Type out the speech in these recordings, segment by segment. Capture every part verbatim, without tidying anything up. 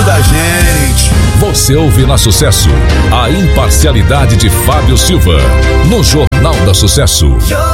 da gente. Você ouve na Sucesso a imparcialidade de Fábio Silva no Jornal da Sucesso.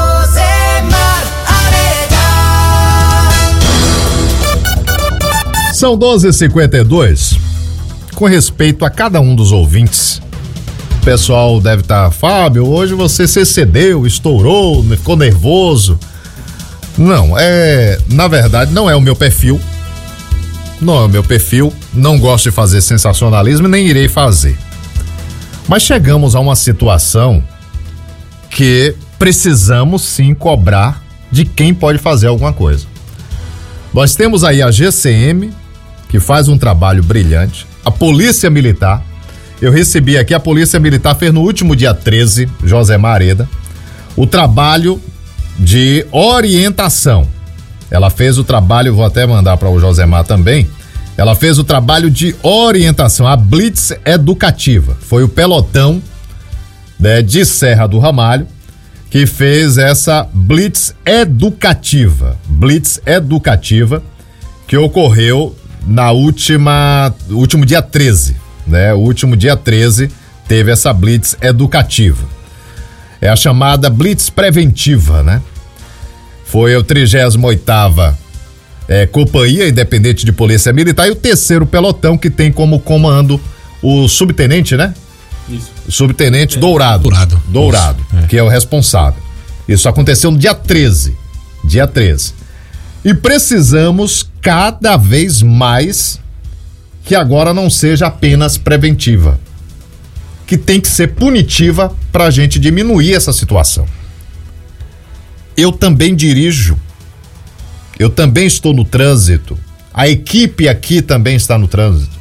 São doze e cinquenta e dois. Com respeito a cada um dos ouvintes, o pessoal deve estar, Fábio, hoje você se excedeu, estourou, ficou nervoso. Não, é, na verdade, não é o meu perfil. Não é o meu perfil, não gosto de fazer sensacionalismo e nem irei fazer. Mas chegamos a uma situação que precisamos sim cobrar de quem pode fazer alguma coisa. Nós temos aí a G C M, que faz um trabalho brilhante, a Polícia Militar. Eu recebi aqui, a Polícia Militar fez no último dia treze, Josemar Areda, o trabalho de orientação. Ela fez o trabalho, vou até mandar para o Josemar também, ela fez o trabalho de orientação, a Blitz Educativa. Foi o pelotão, né, de Serra do Ramalho que fez essa Blitz Educativa. Blitz Educativa que ocorreu na última, último dia treze, né? O último dia treze teve essa Blitz Educativa. É a chamada Blitz Preventiva, né? Foi a trigésima oitava é, Companhia Independente de Polícia Militar e o terceiro pelotão, que tem como comando o subtenente, né? Isso. O subtenente é. Dourado. Dourado. Dourado, é. Que é o responsável. Isso aconteceu no dia treze. Dia treze. E precisamos cada vez mais que agora não seja apenas preventiva, que tem que ser punitiva para a gente diminuir essa situação. Eu também dirijo, eu também estou no trânsito, a equipe aqui também está no trânsito.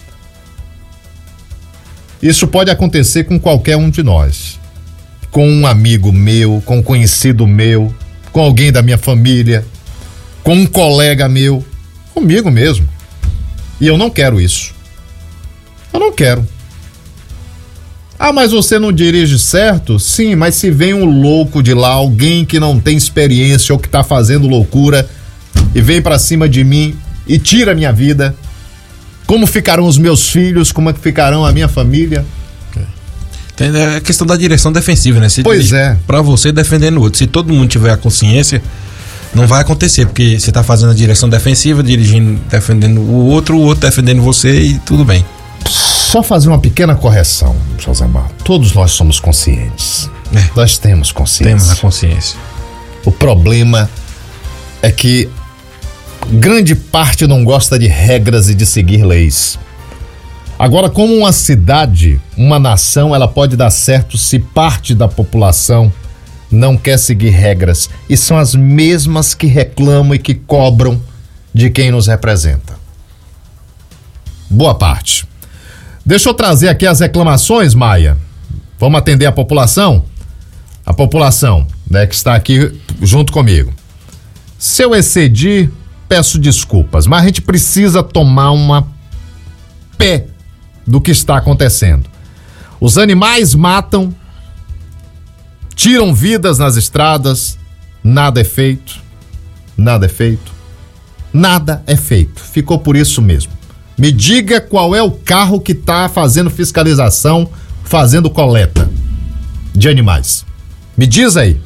Isso pode acontecer com qualquer um de nós, com um amigo meu, com um conhecido meu, com alguém da minha família, com um colega meu, comigo mesmo. E eu não quero isso. Eu não quero. Ah, mas você não dirige certo? Sim, mas se vem um louco de lá, alguém que não tem experiência ou que tá fazendo loucura e vem pra cima de mim e tira a minha vida, como ficarão os meus filhos? Como é que ficarão a minha família? Tem a questão da direção defensiva, né? Se pois é. Pra você defendendo o outro. Se todo mundo tiver a consciência, não vai acontecer, porque você tá fazendo a direção defensiva, dirigindo, defendendo o outro, o outro defendendo você e tudo bem. Só fazer uma pequena correção, Josemar. Todos nós somos conscientes. É. Nós temos consciência. Temos a consciência. O problema é que grande parte não gosta de regras e de seguir leis. Agora, como uma cidade, uma nação, ela pode dar certo se parte da população não quer seguir regras, e são as mesmas que reclamam e que cobram de quem nos representa. Boa parte. Deixa eu trazer aqui as reclamações, Maia. Vamos atender a população? A população, né, que está aqui junto comigo. Se eu excedi, peço desculpas, mas a gente precisa tomar uma pé do que está acontecendo. Os animais matam, tiram vidas nas estradas, nada é feito, nada é feito, nada é feito. Ficou por isso mesmo. Me diga qual é o carro que está fazendo fiscalização, fazendo coleta de animais. Me diz aí.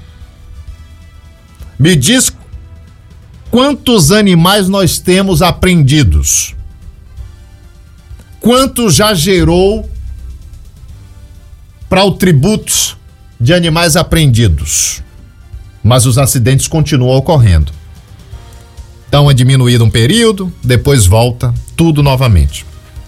Me diz quantos animais nós temos apreendidos. Quanto já gerou para o tributo de animais apreendidos. Mas os acidentes continuam ocorrendo. Então é diminuído um período, depois volta tudo novamente.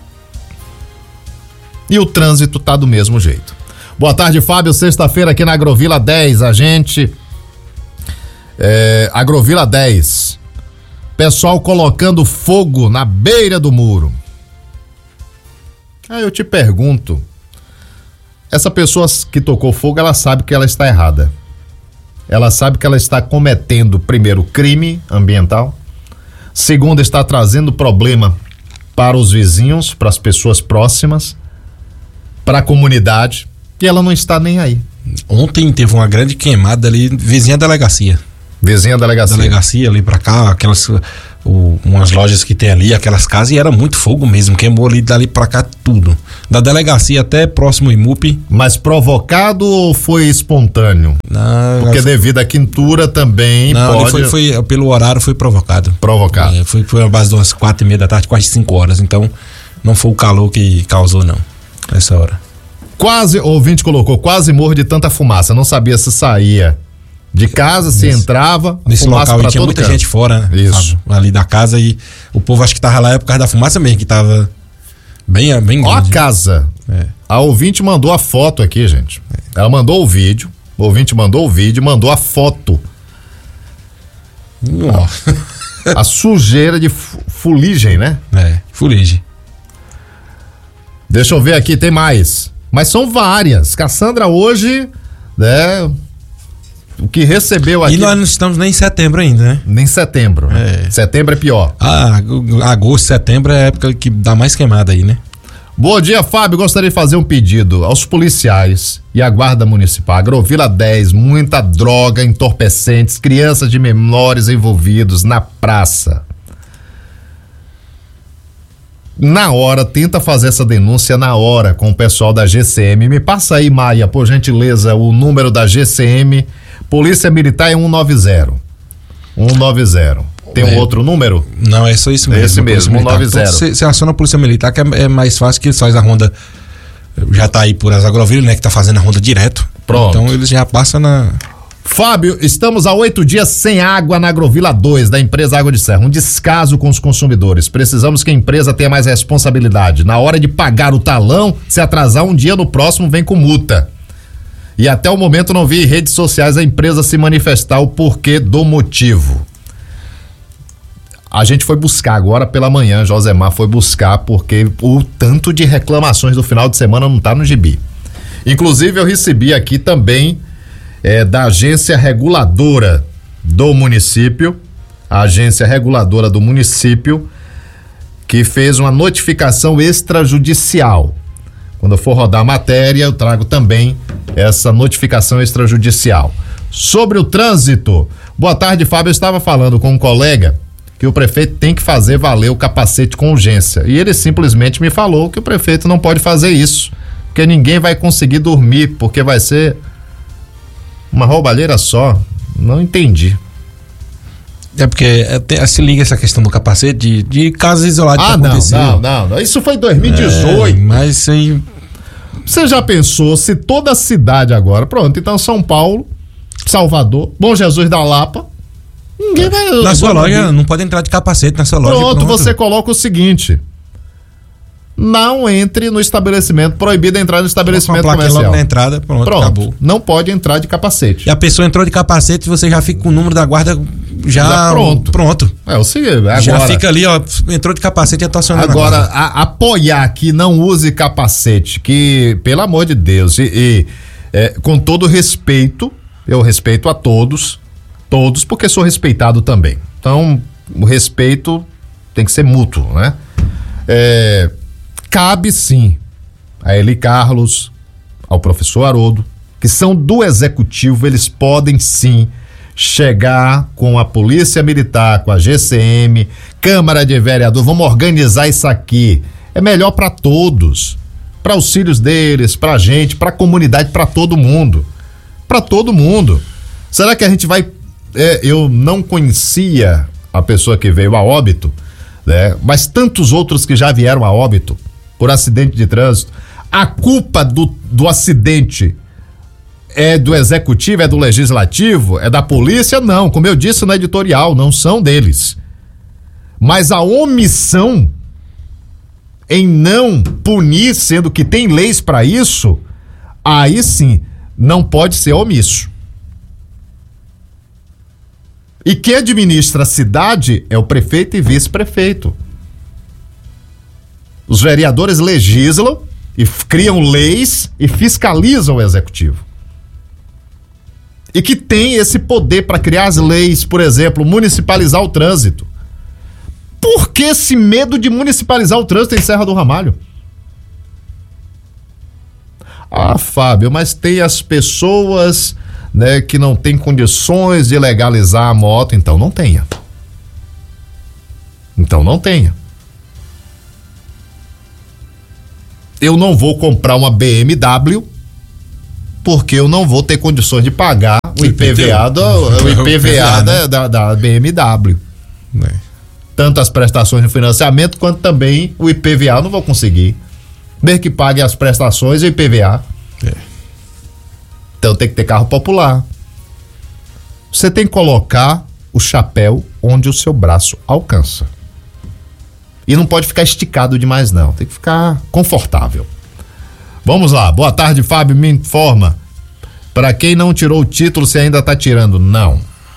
E o trânsito tá do mesmo jeito. Boa tarde, Fábio. Sexta-feira aqui na Agrovila dez, a gente... É, Agrovila dez. Pessoal colocando fogo na beira do muro. Aí eu te pergunto, essa pessoa que tocou fogo, ela sabe que ela está errada. Ela sabe que ela está cometendo, primeiro, crime ambiental. Segundo, está trazendo problema para os vizinhos, para as pessoas próximas, para a comunidade, e ela não está nem aí. Ontem teve uma grande queimada ali, vizinha da delegacia. Vizinha da delegacia. Delegacia ali pra cá, aquelas o, umas lojas que tem ali, aquelas casas, e era muito fogo mesmo, queimou ali dali pra cá tudo. Da delegacia até próximo Imupe. Mas provocado ou foi espontâneo? Não, Porque foi, devido à quintura também não, pode... Foi, foi, pelo horário foi provocado. Provocado. É, foi, foi a base de umas quatro e meia da tarde, quase cinco horas. Então, não foi o calor que causou, não, nessa hora. Quase, o ouvinte colocou, quase morro de tanta fumaça. Não sabia se saía de casa, se Nesse, entrava. Nesse local aí tinha muita canto. gente fora, né? Isso. Ali da casa, e o povo acho que tava lá por causa da fumaça mesmo, que tava bem, bem Ó grande. a casa. É. A ouvinte mandou a foto aqui, gente. Ela mandou o vídeo. O ouvinte mandou o vídeo, mandou a foto. Nossa. A sujeira de fu- fuligem, né? É, fuligem. Deixa eu ver aqui, tem mais. Mas são várias. Cassandra hoje, né? O que recebeu aqui. E nós não estamos nem em setembro ainda, né? Nem setembro. Né? É. Setembro é pior. Ah, agosto, setembro é a época que dá mais queimada aí, né? Bom dia, Fábio. Gostaria de fazer um pedido aos policiais e à Guarda Municipal. Agrovila dez, muita droga, entorpecentes, crianças de menores envolvidos na praça. Na hora, tenta fazer essa denúncia na hora com o pessoal da G C M. Me passa aí, Maia, por gentileza, o número da G C M. Polícia Militar é cento e noventa. cento e noventa. Tem um É. outro número? Não, é só isso mesmo. Esse mesmo, Polícia Militar. cento e noventa. Então, Você você aciona a Polícia Militar, que é, é mais fácil, que eles fazem a ronda. Já tá aí por as agrovilas, né? Que tá fazendo a ronda direto. Pronto. Então eles já passam na. Fábio, estamos há oito dias sem água na Agrovila dois, da empresa Água de Serra. Um descaso com os consumidores. Precisamos que a empresa tenha mais responsabilidade. Na hora de pagar o talão, se atrasar um dia, no próximo vem com multa. E até o momento não vi em redes sociais a empresa se manifestar o porquê do motivo. A gente foi buscar agora pela manhã, Josemar foi buscar, porque o tanto de reclamações do final de semana não tá no gibi. Inclusive eu recebi aqui também é, da agência reguladora do município, a agência reguladora do município, que fez uma notificação extrajudicial. Quando eu for rodar a matéria, eu trago também essa notificação extrajudicial. Sobre o trânsito, boa tarde, Fábio. Eu estava falando com um colega que o prefeito tem que fazer valer o capacete com urgência. E ele simplesmente me falou que o prefeito não pode fazer isso, porque ninguém vai conseguir dormir, porque vai ser uma roubalheira só. Não entendi. É porque é, tem, se liga essa questão do capacete de, de casos isolados Ah, que não, aconteceu. não, não, não. Isso foi em dois mil e dezoito. É, mas isso aí. Você já pensou se toda a cidade agora, pronto, então São Paulo, Salvador, Bom Jesus da Lapa, ninguém vai... Na sua loja não pode entrar de capacete na sua loja. Pronto, você coloca o seguinte: não entre no estabelecimento, proibido entrar no estabelecimento Uma plaquinha comercial. logo na entrada, pronto, Pronto, acabou. não pode entrar de capacete. E a pessoa entrou de capacete, você já fica com o número da guarda já, Já pronto. pronto. É o seguinte, agora, Já fica ali, ó, entrou de capacete e tá acionando agora a guarda. a, apoiar que não use capacete, que, pelo amor de Deus, e, e é, com todo respeito, eu respeito a todos, todos, porque sou respeitado também. Então, o respeito tem que ser mútuo, né? É, cabe sim a Eli Carlos, ao professor Haroldo, que são do executivo, eles podem sim chegar com a Polícia Militar, com a G C M, Câmara de Vereadores, vamos organizar isso aqui. É melhor para todos, para os filhos deles, para a gente, para a comunidade, para todo mundo. Para todo mundo. Será que a gente vai... É, eu não conhecia a pessoa que veio a óbito, né? Mas tantos outros que já vieram a óbito por acidente de trânsito. A culpa do, do acidente é do executivo, é do legislativo, é da polícia? Não, como eu disse no editorial, não são deles. Mas a omissão em não punir, sendo que tem leis para isso, aí sim, não pode ser omisso. E quem administra a cidade é o prefeito e vice-prefeito. Os vereadores legislam e criam leis e fiscalizam o executivo. E que tem esse poder para criar as leis, por exemplo, municipalizar o trânsito. Por que esse medo de municipalizar o trânsito em Serra do Ramalho? Ah, Fábio, mas tem as pessoas, né, que não têm condições de legalizar a moto, então não tenha. Então não tenha. Eu não vou comprar uma B M W porque eu não vou ter condições de pagar o I P V A, do, o I P V A da, da, da B M W. É. Tanto as prestações de financiamento quanto também o I P V A eu não vou conseguir. Mesmo que pague as prestações e o I P V A. É. Então tem que ter carro popular. Você tem que colocar o chapéu onde o seu braço alcança. E não pode ficar esticado demais não, tem que ficar confortável. Vamos lá, boa tarde, Fábio, me informa. Para quem não tirou o título, você ainda tá tirando? Não.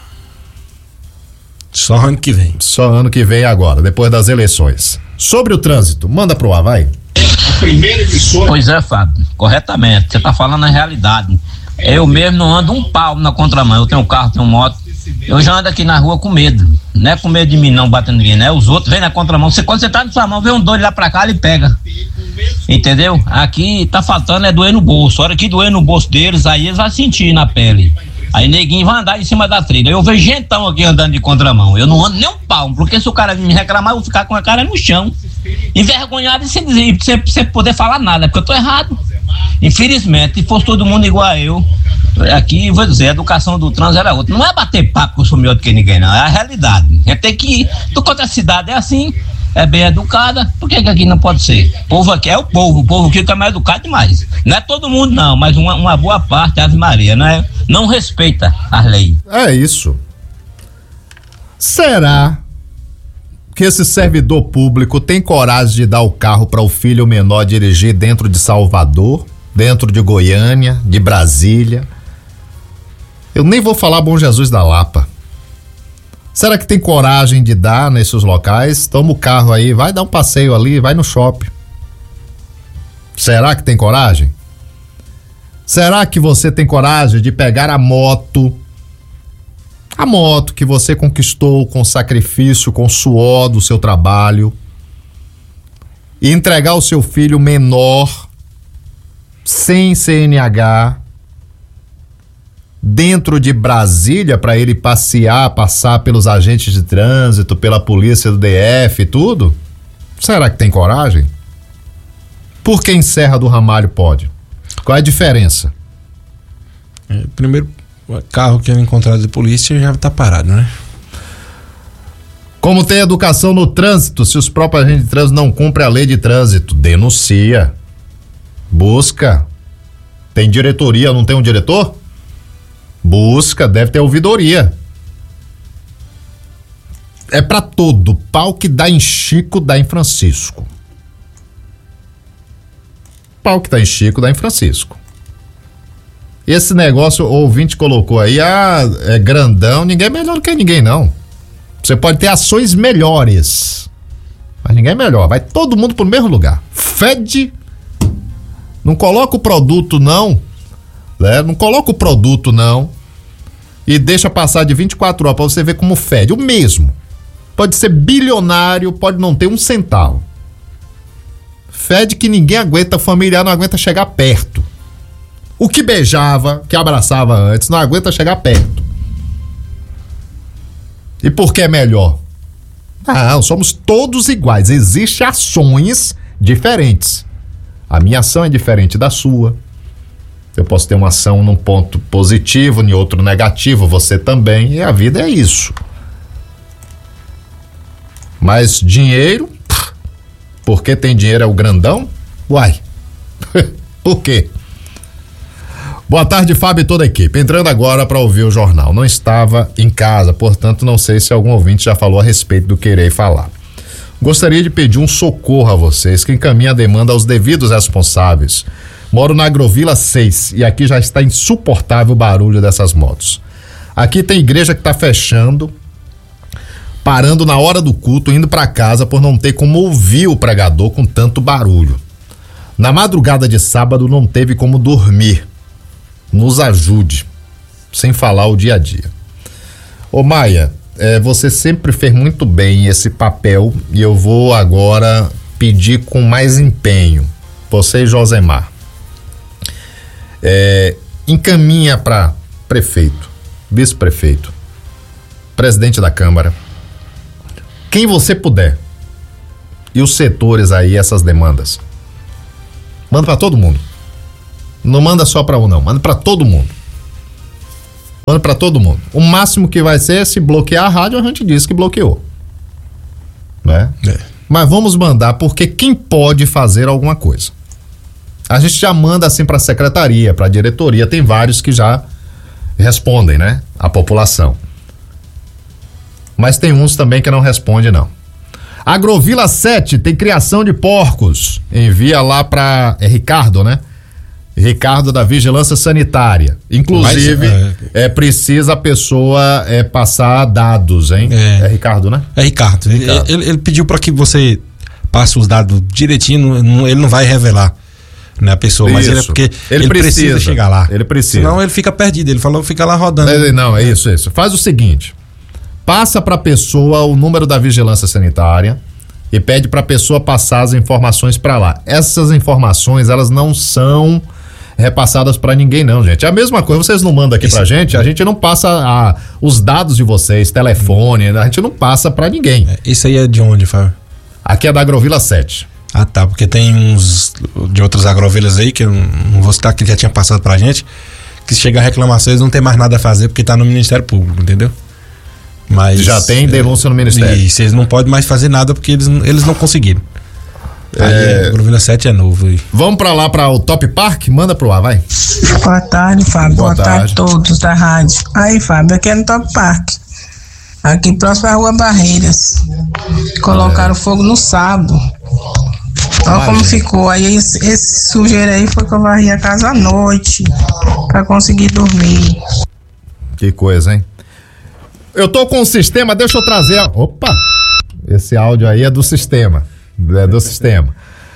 Só ano que vem. Só ano que vem agora, depois das eleições. Sobre o trânsito, manda pro ar, vai. Pois é, Fábio, corretamente, você tá falando a realidade. Eu mesmo não ando um pau na contramão, eu tenho carro, tenho moto, eu já ando aqui na rua com medo, não é com medo de mim não batendo ninguém, né? Os outros vêm na contramão, você, quando você tá na sua mão, vem um doido lá pra cá, ele pega, entendeu? Aqui tá faltando é doer no bolso, a hora que doer no bolso deles, aí eles vão sentir na pele, aí neguinho vai andar em cima da trilha. Eu vejo gentão aqui andando de contramão, eu não ando nem um pau, porque se o cara me reclamar, eu vou ficar com a cara no chão, envergonhado e sem dizer, sem, sem poder falar nada, porque eu tô errado. Infelizmente, se fosse todo mundo igual a eu, aqui, vou dizer, a educação do trânsito era outra. Não é bater papo que eu sou melhor do que ninguém, não. É a realidade. É ter que ir. Tu conta a cidade é assim, é bem educada. Por que que aqui não pode ser? O povo aqui é o povo. O povo aqui é mais educado demais. Não é todo mundo, não, mas uma, uma boa parte, Ave Maria, não, é, não respeita as leis. É isso. Será que esse servidor público tem coragem de dar o carro para o filho menor dirigir dentro de Salvador, dentro de Goiânia, de Brasília? Eu nem vou falar Bom Jesus da Lapa. Será que tem coragem de dar nesses locais? Toma o carro aí, vai dar um passeio ali, vai no shopping. Será que tem coragem? Será que você tem coragem de pegar a moto, a moto que você conquistou com sacrifício, com suor do seu trabalho, e entregar ao seu filho menor, sem C N H, dentro de Brasília, para ele passear, passar pelos agentes de trânsito, pela polícia do D F e tudo? Será que tem coragem? Por que em Serra do Ramalho pode? Qual é a diferença? É, primeiro, o carro que é encontrado de polícia já tá parado, né? Como tem educação no trânsito, se os próprios agentes de trânsito não cumprem a lei de trânsito, denuncia, busca. Tem diretoria, não tem um diretor? Busca, deve ter ouvidoria. É pra todo, pau que dá em Chico, dá em Francisco. Pau que dá em Chico, dá em Francisco. Esse negócio, o ouvinte colocou aí, ah, é grandão, ninguém é melhor do que ninguém, não. Você pode ter ações melhores, mas ninguém é melhor, vai todo mundo pro mesmo lugar. Fede, não coloca o produto não, né? Não coloca o produto não, e deixa passar de vinte e quatro horas pra você ver como fede, o mesmo. Pode ser bilionário, pode não ter um centavo. Fede que ninguém aguenta, familiar não aguenta chegar perto. O que beijava, que abraçava antes, não aguenta chegar perto. E por que é melhor? Não, somos todos iguais. Existem ações diferentes. A minha ação é diferente da sua. Eu posso ter uma ação num ponto positivo, em outro negativo, você também. E a vida é isso. Mas dinheiro, porque tem dinheiro é o grandão? Uai, por quê? Boa tarde, Fábio e toda a equipe. Entrando agora para ouvir o jornal. Não estava em casa, portanto não sei se algum ouvinte já falou a respeito do que irei falar. Gostaria de pedir um socorro a vocês que encaminhem a demanda aos devidos responsáveis. Moro na Agrovila seis e aqui já está insuportável o barulho dessas motos. Aqui tem igreja que está fechando, parando na hora do culto, indo para casa por não ter como ouvir o pregador com tanto barulho. Na madrugada de sábado não teve como dormir. Nos ajude, sem falar o dia a dia. Ô Maia, é, você sempre fez muito bem esse papel e eu vou agora pedir com mais empenho, você e Josemar, é, encaminha para prefeito, vice-prefeito, presidente da Câmara, quem você puder. E os setores aí, essas demandas. Manda pra todo mundo. Não manda só pra um, não. Manda pra todo mundo. Manda pra todo mundo. O máximo que vai ser, se bloquear a rádio, a gente diz que bloqueou. Né? É. Mas vamos mandar, porque quem pode fazer alguma coisa? A gente já manda assim pra secretaria, pra diretoria, tem vários que já respondem, né? A população. Mas tem uns também que não respondem, não. Agrovila sete tem criação de porcos. Envia lá pra... É Ricardo, né? Ricardo da Vigilância Sanitária. Inclusive, Mas, é, é precisa a pessoa é, passar dados, hein? É, é Ricardo, né? É Ricardo. Ricardo. Ele, ele pediu para que você passe os dados direitinho, não, ele não vai revelar, né, a pessoa, isso. Mas ele é porque ele, ele precisa, precisa chegar lá. Ele precisa. Senão ele fica perdido, ele falou fica lá rodando. Não, não, é isso, isso. Faz o seguinte, passa para a pessoa o número da Vigilância Sanitária e pede para a pessoa passar as informações para lá. Essas informações, elas não são repassadas para ninguém, não, gente. É a mesma coisa, vocês não mandam aqui Esse... pra gente, a gente não passa a, os dados de vocês, telefone, a gente não passa para ninguém. Isso aí é de onde, Fábio? Aqui é da Agrovila sete. Ah, tá, porque tem uns de outras agrovilas aí que eu não vou citar, que já tinha passado pra gente, que se chegar reclamações não tem mais nada a fazer porque tá no Ministério Público, entendeu? Mas já tem denúncia no Ministério. Isso, eles não podem mais fazer nada porque eles, eles não conseguiram. Aí é... Agrovila sete é novo aí. Vamos pra lá, pra o Top Park? Manda pro ar, vai. Boa tarde, Fábio. Boa, Boa tarde. tarde a todos da rádio. Aí, Fábio, aqui é no Top Park. Aqui próximo à Rua Barreiras. Colocaram é. fogo no sábado. Olha Vai, como gente. ficou. Aí esse, esse sujeiro aí foi que eu varri a casa à noite pra conseguir dormir. Que coisa, hein? Eu tô com o sistema, deixa eu trazer. A... Opa! Esse áudio aí é do sistema. É do sistema.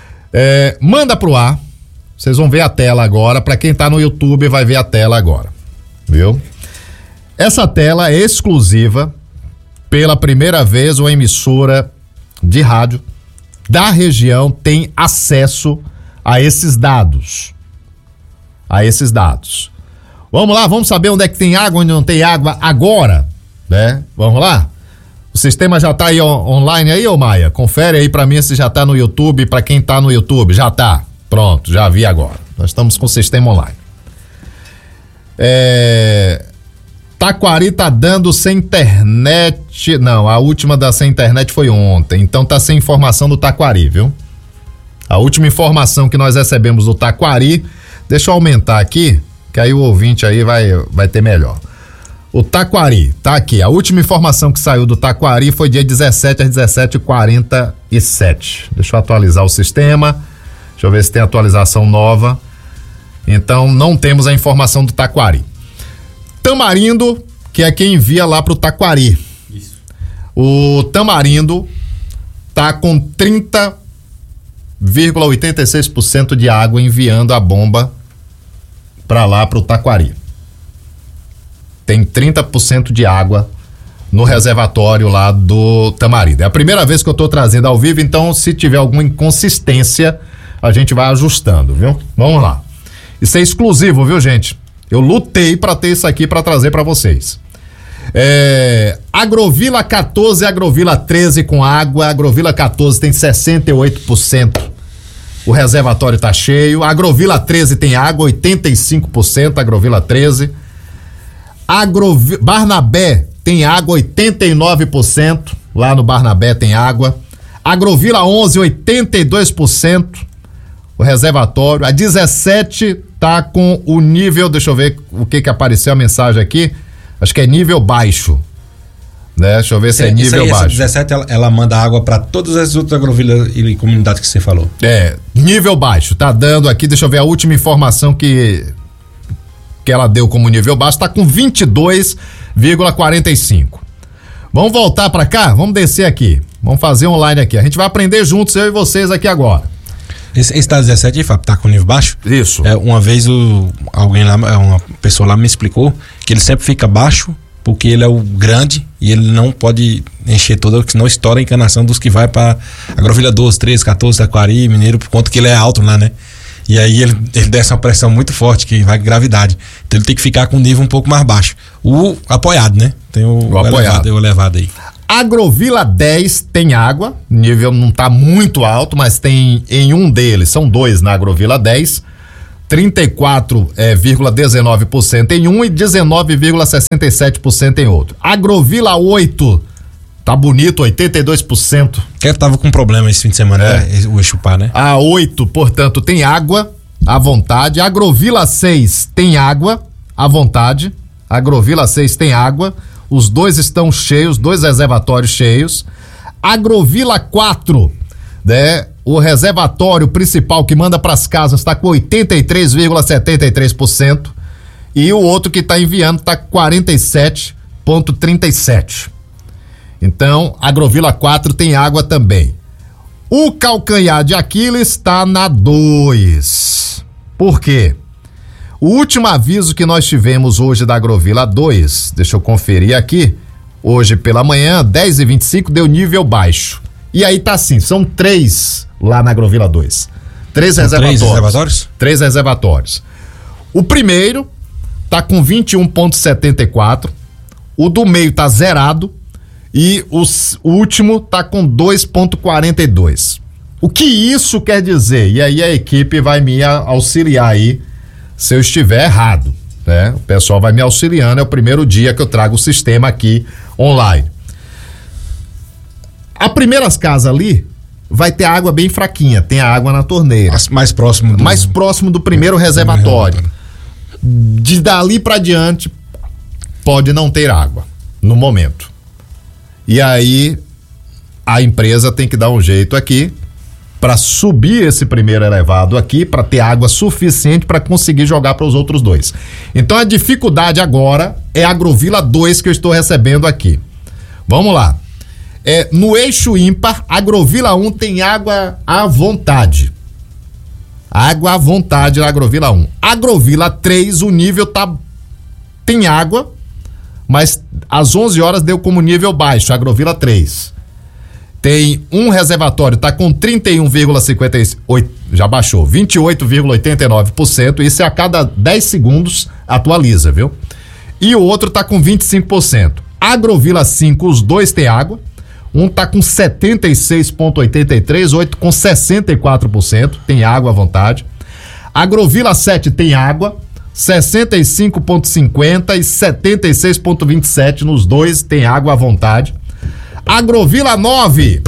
É, manda pro ar. Vocês vão ver a tela agora. Pra quem tá no YouTube, vai ver a tela agora. Viu? Essa tela é exclusiva. Pela primeira vez, uma emissora de rádio da região tem acesso a esses dados. A esses dados. Vamos lá, vamos saber onde é que tem água, onde não tem água agora, né? Vamos lá? O sistema já tá aí on- online aí, ô Maia? Confere aí pra mim se já tá no YouTube, pra quem tá no YouTube. Já tá. Pronto, já vi agora. Nós estamos com o sistema online. É... Taquari tá dando sem internet. Não, a última da sem internet foi ontem. Então tá sem informação do Taquari, viu? A última informação que nós recebemos do Taquari. Deixa eu aumentar aqui, que aí o ouvinte aí vai, vai ter melhor. O Taquari, tá aqui. A última informação que saiu do Taquari foi dia dezessete às dezessete e quarenta e sete. Deixa eu atualizar o sistema. Deixa eu ver se tem atualização nova. Então não temos a informação do Taquari. Tamarindo, que é quem envia lá pro Taquari. Isso. O Tamarindo tá com trinta vírgula oitenta e seis por cento de água enviando a bomba para lá pro Taquari. Tem trinta por cento de água no reservatório lá do Tamarindo. É a primeira vez que eu tô trazendo ao vivo, então se tiver alguma inconsistência, a gente vai ajustando, viu? Vamos lá. Isso é exclusivo, viu, gente? Eu lutei para ter isso aqui para trazer para vocês. É, Agrovila quatorze e Agrovila treze com água. Agrovila quatorze tem sessenta e oito por cento. O reservatório tá cheio. Agrovila treze tem água, oitenta e cinco por cento. Agrovila treze. Agrovi... Barnabé tem água, oitenta e nove por cento. Lá no Barnabé tem água. Agrovila onze, oitenta e dois por cento. O reservatório. A dezessete tá com o nível, deixa eu ver o que que apareceu a mensagem aqui. Acho que é nível baixo. Né? Deixa eu ver se é, é nível aí, baixo. Essa dezessete ela, ela manda água para todas as outras agrovilas e comunidades que você falou. É, nível baixo. Tá dando aqui, deixa eu ver a última informação que que ela deu como nível baixo, tá com vinte e dois vírgula quarenta e cinco. Vamos voltar para cá? Vamos descer aqui. Vamos fazer online aqui. A gente vai aprender juntos, eu e vocês aqui agora. Esse, esse tá dezessete aí, Fábio, tá com nível baixo? Isso. É, uma vez o, alguém lá, uma pessoa lá me explicou que ele sempre fica baixo porque ele é o grande e ele não pode encher toda, senão estoura a encanação dos que vai pra Agrovilha doze, treze, quatorze, Taquari, Mineiro, por conta que ele é alto lá, né? E aí ele, ele desce uma pressão muito forte, que vai com gravidade. Então ele tem que ficar com um nível um pouco mais baixo. O apoiado, né? Tem o, o, o apoiado. elevado, o elevado aí. Agrovila dez tem água, nível não tá muito alto, mas tem em um deles, são dois na Agrovila dez, trinta e quatro vírgula dezenove por cento em um e dezenove vírgula sessenta e sete por cento em outro. Agrovila oito, tá bonito, oitenta e dois por cento. Que tava com problema esse fim de semana, é. né? O Exupar, né? A oito, portanto, tem água à vontade. Agrovila seis tem água à vontade. Agrovila seis tem água. Os dois estão cheios, dois reservatórios cheios. Agrovila quatro, né? O reservatório principal que manda para as casas está com oitenta e três vírgula setenta e três por cento e o outro que está enviando está com quarenta e sete vírgula trinta e sete por cento. Então, Agrovila quatro tem água também. O calcanhar de Aquiles está na dois. Por quê? O último aviso que nós tivemos hoje da Agrovila dois, deixa eu conferir aqui, hoje pela manhã, dez e vinte e cinco, deu nível baixo. E aí tá assim, são três lá na Agrovila dois. Três são reservatórios. Três reservatórios? Três reservatórios. O primeiro tá com vinte e um vírgula setenta e quatro, o do meio tá zerado e o, o último tá com dois vírgula quarenta e dois. O que isso quer dizer? E aí a equipe vai me auxiliar aí se eu estiver errado, né? O pessoal vai me auxiliando, é o primeiro dia que eu trago o sistema aqui online. A primeiras casas ali vai ter água bem fraquinha, tem a água na torneira. Mais, mais próximo do... Mais próximo do primeiro é, reservatório. De dali para diante pode não ter água no momento. E aí a empresa tem que dar um jeito aqui para subir esse primeiro elevado aqui, para ter água suficiente para conseguir jogar para os outros dois. Então a dificuldade agora é a Agrovila dois que eu estou recebendo aqui. Vamos lá. É, no eixo ímpar, Agrovila um tem água à vontade. Água à vontade na Agrovila um. Agrovila três, o nível tá tem água, mas às onze horas deu como nível baixo, Agrovila três. Tem um reservatório, tá com trinta e um vírgula cinquenta e oito, já baixou, vinte e oito vírgula oitenta e nove por cento, isso é a cada dez segundos atualiza, viu? E o outro tá com vinte e cinco por cento. Agrovila cinco, os dois tem água, um tá com setenta e seis vírgula oitenta e três, outro com sessenta e quatro por cento, tem água à vontade. Agrovila sete tem água, sessenta e cinco vírgula cinquenta e setenta e seis vírgula vinte e sete, nos dois tem água à vontade. Agrovila nove,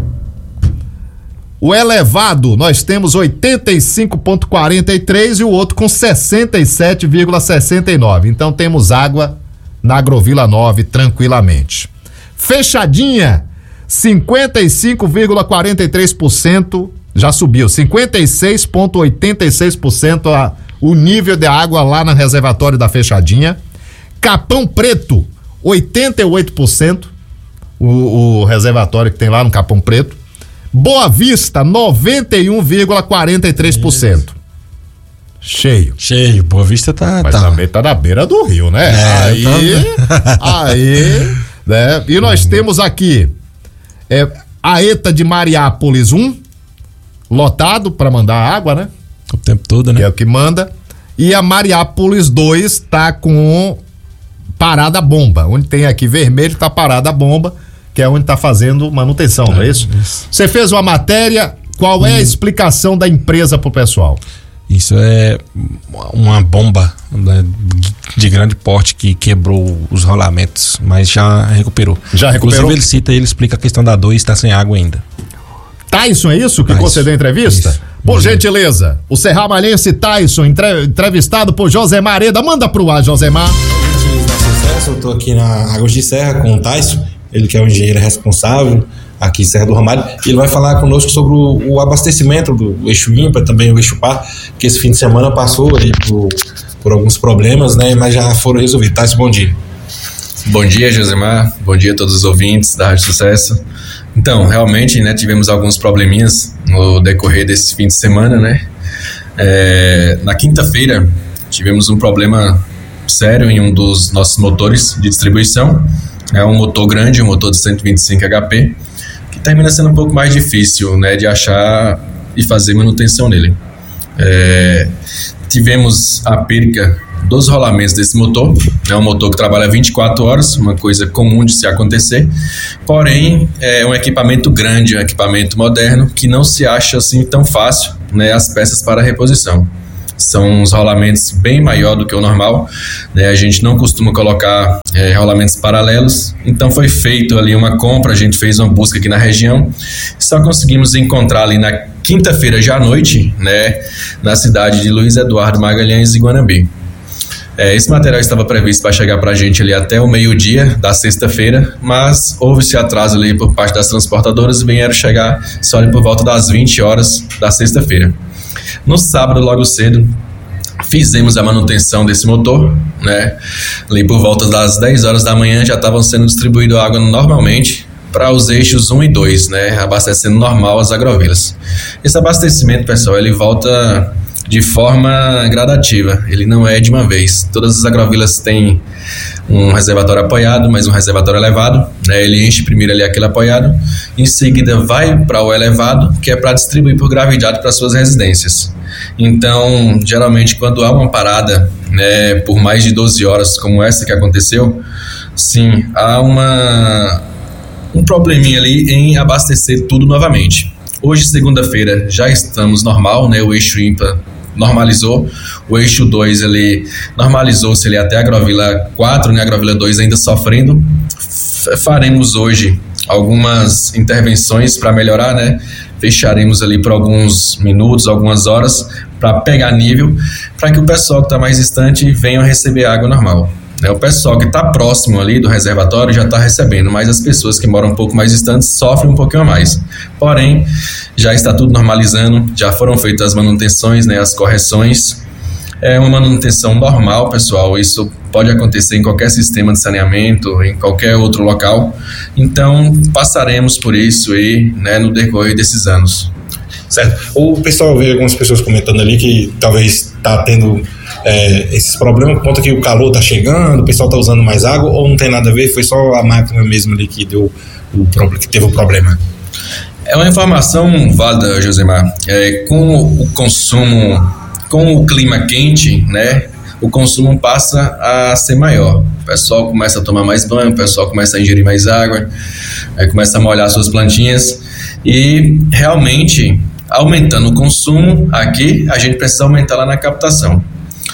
o elevado nós temos oitenta e cinco vírgula quarenta e três e o outro com sessenta e sete vírgula sessenta e nove, então temos água na Agrovila nove tranquilamente. Fechadinha, cinquenta e cinco vírgula quarenta e três por cento, já subiu, cinquenta e seis vírgula oitenta e seis por cento a, o nível de água lá no reservatório da Fechadinha. Capão Preto, oitenta e oito por cento, o, o reservatório que tem lá no Capão Preto. Boa Vista, noventa e um vírgula quarenta e três por cento. Cheio. Cheio, Boa Vista tá... Mas tá. também tá na beira do rio, né? É, aí, tá... aí, né? E nós temos aqui é, a ETA de Mariápolis um, lotado para mandar água, né? O tempo todo, né? Que é o que manda. E a Mariápolis dois tá com parada bomba. Onde tem aqui vermelho tá parada a bomba, que é onde tá fazendo manutenção, é, não é isso? Você fez uma matéria, qual é a explicação da empresa pro pessoal? Isso é uma bomba, né, de grande porte que quebrou os rolamentos, mas já recuperou. Já recuperou? Inclusive ele cita e ele explica a questão da dois, está sem água ainda. Tyson, é isso que você deu entrevista? Isso. Por gentileza, o serramalhense Tyson, entre, entrevistado por Josemar Areda. Manda pro ar, Josemar. Eu tô aqui na Águas de Serra com o Tyson, ele que é o engenheiro responsável aqui em Serra do Ramalho, e ele vai falar conosco sobre o, o abastecimento do eixo ímpar, também o eixo par, que esse fim de semana passou aí por, por alguns problemas, né, mas já foram resolvidos. Tyson, bom dia. Bom dia, Josemar, bom dia a todos os ouvintes da Rádio Sucesso. Então, realmente, né, tivemos alguns probleminhas no decorrer desse fim de semana, né, é, na quinta-feira tivemos um problema sério em um dos nossos motores de distribuição, é um motor grande, um motor de cento e vinte e cinco H P, que termina sendo um pouco mais difícil, né, de achar e fazer manutenção nele. É, tivemos a perca dos rolamentos desse motor. É um motor que trabalha vinte e quatro horas, uma coisa comum de se acontecer, porém é um equipamento grande, um equipamento moderno, que não se acha assim tão fácil, né, as peças para reposição. São uns rolamentos bem maior do que o normal, né? A gente não costuma colocar é, rolamentos paralelos, então foi feito ali uma compra, a gente fez uma busca aqui na região, só conseguimos encontrar ali na quinta-feira já à noite, né, na cidade de Luiz Eduardo Magalhães e Guanambi. É, esse material estava previsto para chegar para a gente ali até o meio-dia da sexta-feira, mas houve-se atraso ali por parte das transportadoras e vieram chegar só ali por volta das vinte horas da sexta-feira. No sábado, logo cedo, fizemos a manutenção desse motor, né? Ali por volta das dez horas da manhã já estavam sendo distribuído água normalmente para os eixos um e dois, né? Abastecendo normal as agrovilas. Esse abastecimento, pessoal, ele volta de forma gradativa, ele não é de uma vez. Todas as agrovilas têm um reservatório apoiado, mas um reservatório elevado, né? Ele enche primeiro ali aquele apoiado, em seguida vai para o elevado, que é para distribuir por gravidade para suas residências. Então, geralmente quando há uma parada, né, por mais de doze horas, como essa que aconteceu, sim, há uma, um probleminha ali em abastecer tudo novamente. Hoje, segunda-feira, já estamos normal, né? O eixo ímpar normalizou, o eixo dois ele normalizou-se ali até a agrovila quatro, né? A agrovila dois ainda sofrendo. F- faremos hoje algumas intervenções para melhorar, né? Fecharemos ali por alguns minutos, algumas horas, para pegar nível, para que o pessoal que está mais distante venha receber água normal. O pessoal que está próximo ali do reservatório já está recebendo, mas as pessoas que moram um pouco mais distantes sofrem um pouquinho a mais. Porém, já está tudo normalizando, já foram feitas as manutenções, né, as correções. É uma manutenção normal, pessoal, isso pode acontecer em qualquer sistema de saneamento, em qualquer outro local. Então, passaremos por isso aí, né, no decorrer desses anos. Certo. O pessoal vê algumas pessoas comentando ali que talvez está tendo é, esses problemas por conta que o calor está chegando, o pessoal está usando mais água, ou não tem nada a ver, foi só a máquina mesmo ali que, deu o, que teve o problema? É uma informação válida, Josemar. É, com o consumo, com o clima quente, né, o consumo passa a ser maior. O pessoal começa a tomar mais banho, o pessoal começa a ingerir mais água, é, começa a molhar suas plantinhas e realmente, aumentando o consumo aqui, a gente precisa aumentar lá na captação.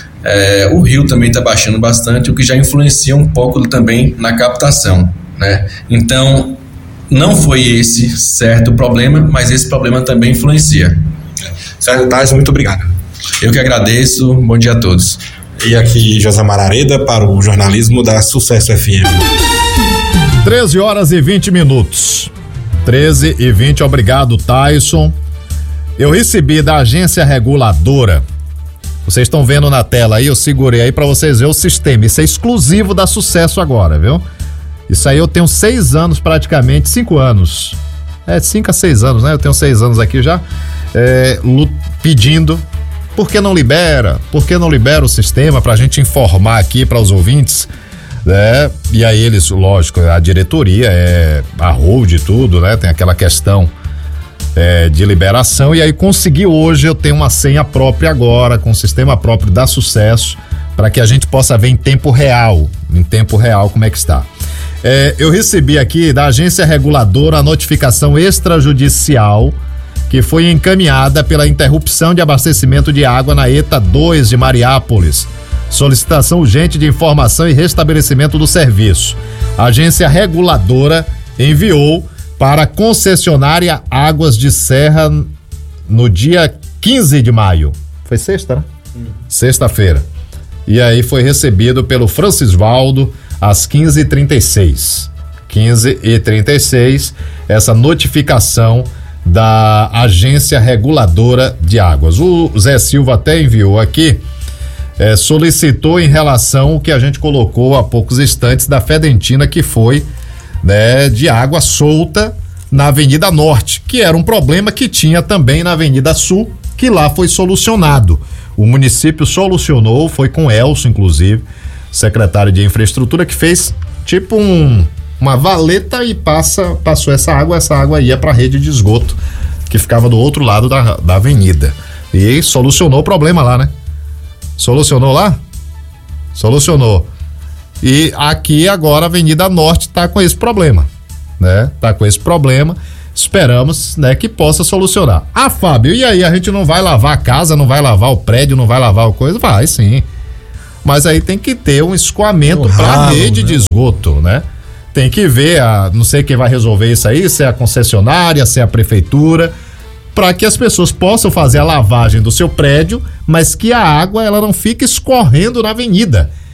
É, o rio também está baixando bastante, o que já influencia um pouco também na captação, né? Então, não foi esse certo problema, mas esse problema também influencia. Certo, Thais, muito obrigado. Eu que agradeço, bom dia a todos. E aqui, Josemar Areda, para o jornalismo da Sucesso F M. treze horas e vinte minutos. treze e vinte, obrigado, Tyson. Eu recebi da agência reguladora, vocês estão vendo na tela aí, eu segurei aí para vocês verem o sistema, isso é exclusivo da Sucesso agora, viu? Isso aí eu tenho seis anos praticamente, cinco anos, é cinco a seis anos, né? Eu tenho seis anos aqui já, é, pedindo, por que não libera? Por que não libera o sistema pra gente informar aqui para os ouvintes, né? E aí eles, lógico, a diretoria é a hold e tudo, né? Tem aquela questão É, de liberação, e aí consegui hoje, eu tenho uma senha própria agora, com o sistema próprio da Sucesso, para que a gente possa ver em tempo real, em tempo real como é que está. É, eu recebi aqui da agência reguladora a notificação extrajudicial que foi encaminhada pela interrupção de abastecimento de água na ETA dois de Mariápolis. Solicitação urgente de informação e restabelecimento do serviço. A agência reguladora enviou para a concessionária Águas de Serra no dia quinze de maio. Foi sexta, né? Hum. Sexta-feira. E aí foi recebido pelo Francisvaldo às quinze e trinta e seis. quinze e trinta e seis, essa notificação da Agência Reguladora de Águas. O Zé Silva até enviou aqui, é, solicitou em relação ao que a gente colocou há poucos instantes da Fedentina, que foi, né, de água solta na Avenida Norte, que era um problema que tinha também na Avenida Sul, que lá foi solucionado. O município solucionou, foi com Elcio, inclusive, secretário de infraestrutura, que fez tipo um, uma valeta e passa, passou essa água, essa água ia para a rede de esgoto, que ficava do outro lado da, da avenida. E solucionou o problema lá, né? Solucionou lá? Solucionou. E aqui agora a Avenida Norte está com esse problema, né? Tá com esse problema. Esperamos, né, que possa solucionar. Ah, Fábio, e aí a gente não vai lavar a casa, não vai lavar o prédio, não vai lavar o coisa? Vai, sim. Mas aí tem que ter um escoamento para a rede, né, de esgoto, né? Tem que ver, a, não sei quem vai resolver isso aí, se é a concessionária, se é a prefeitura, para que as pessoas possam fazer a lavagem do seu prédio, mas que a água ela não fique escorrendo na avenida.